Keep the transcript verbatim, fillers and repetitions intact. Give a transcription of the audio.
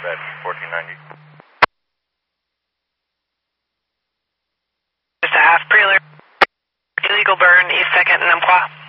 Red fourteen ninety. Just a half prelude. Illegal burn, East second and Umpqua.